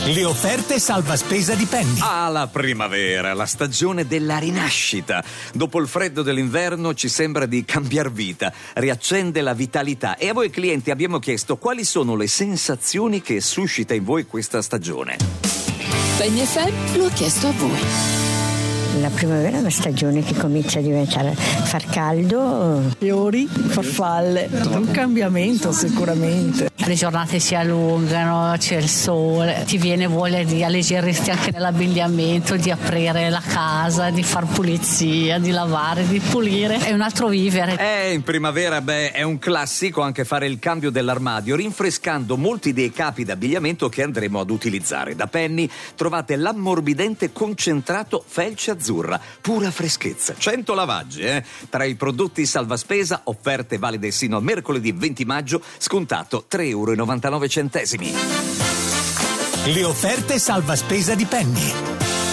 Le offerte salva spesa di Penny. Ah, la primavera, la stagione della rinascita. Dopo il freddo dell'inverno ci sembra di cambiar vita, riaccende la vitalità. E a voi clienti abbiamo chiesto quali sono le sensazioni che suscita in voi questa stagione. Penny FM lo ha chiesto a voi. La primavera è una stagione che comincia a diventare far caldo. Fiori, farfalle, un cambiamento sicuramente. Le giornate si allungano, c'è il sole, ti viene voglia di alleggerirti anche nell'abbigliamento, di aprire la casa, di far pulizia, di lavare, di pulire. È un altro vivere. In primavera, è un classico anche fare il cambio dell'armadio, rinfrescando molti dei capi d'abbigliamento che andremo ad utilizzare. Da Penny trovate l'ammorbidente concentrato felce azzurra, pura freschezza, 100 lavaggi, Tra i prodotti salvaspesa, offerte valide sino a mercoledì 20 maggio, scontato €3,99. Le offerte salva spesa di Penny.